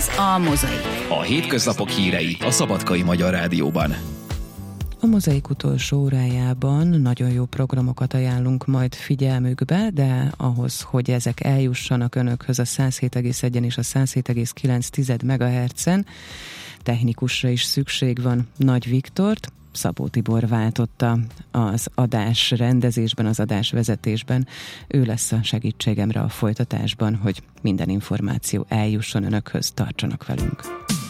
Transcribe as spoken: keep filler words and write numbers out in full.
Ez a Mozaik. A hétköznapok hírei a Szabadkai Magyar Rádióban. A Mozaik utolsó órájában nagyon jó programokat ajánlunk majd figyelmükbe, de ahhoz, hogy ezek eljussanak önökhöz a száz hét egész egy és a száz hét egész kilenc megahertzen, technikusra is szükség van. Nagy Viktort Szabó Tibor váltotta az adás rendezésben, az adás vezetésben. Ő lesz a segítségemre a folytatásban, hogy minden információ eljusson önökhöz, tartsanak velünk.